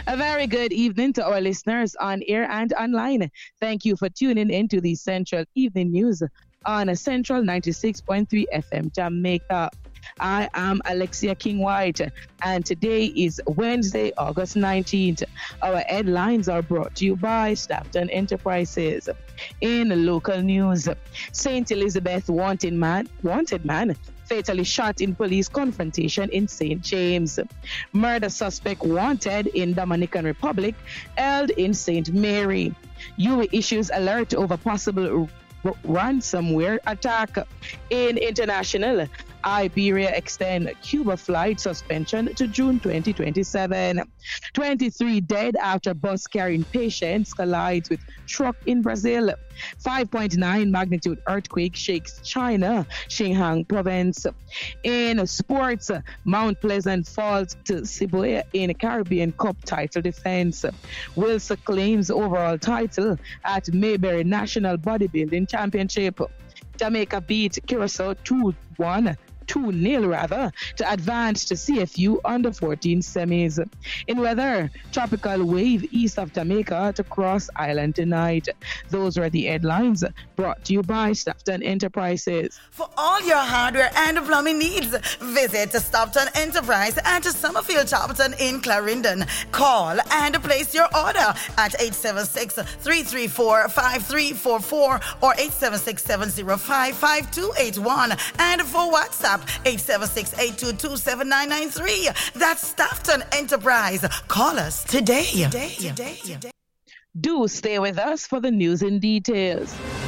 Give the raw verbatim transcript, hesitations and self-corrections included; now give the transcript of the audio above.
A very good evening to our listeners on air and online. Thank you for tuning into the Central Evening News on Central ninety-six point three F M Jamaica. I am Alexia King White, and today is Wednesday, August nineteenth. Our headlines are brought to you by Stafton Enterprises. In local news, Saint Elizabeth wanted man, wanted man fatally shot in police confrontation in Saint James. Murder suspect wanted in Dominican Republic held in Saint Mary. U A issues alert over possible r- ransomware attack. In international, Iberia extend Cuba flight suspension to June twenty twenty-seven. twenty-three dead after bus carrying patients collides with truck in Brazil. five point nine magnitude earthquake shakes China, Xinjiang province. In sports, Mount Pleasant falls to Ciboya in Caribbean Cup title defense. Wilson claims overall title at Mayberry National Bodybuilding Championship. Jamaica beat Curacao two one. two nil rather, to advance to C F U under fourteen semis. In weather, tropical wave east of Jamaica to cross island tonight. Those were the headlines brought to you by Stafton Enterprises. For all your hardware and plumbing needs, visit Stafton Enterprise at Summerfield Tarleton in Clarendon. Call and place your order at eight seven six, three three four, five three four four or eight seven six, seven zero five, five two eight one, and for WhatsApp eight seven six, eight two two, seven nine nine three. That's Stafton Enterprise. Call us today. today, today, today. Do stay with us for the news in details.